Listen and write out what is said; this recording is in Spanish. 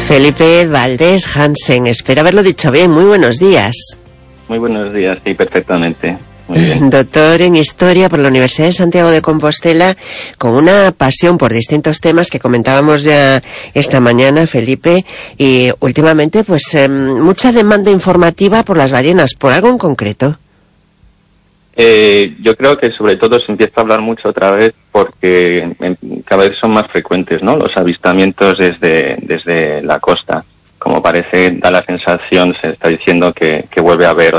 Felipe Valdés Hansen, espero haberlo dicho bien. Muy buenos días. Muy buenos días, sí, perfectamente. Muy bien. Doctor en Historia por la Universidad de Santiago de Compostela, con una pasión por distintos temas que comentábamos ya esta mañana, Felipe, y últimamente pues mucha demanda informativa por las ballenas. ¿Por algo en concreto? Yo creo que sobre todo se empieza a hablar mucho otra vez porque cada vez son más frecuentes, ¿no?, los avistamientos desde la costa. Como parece, da la sensación, se está diciendo que vuelve a haber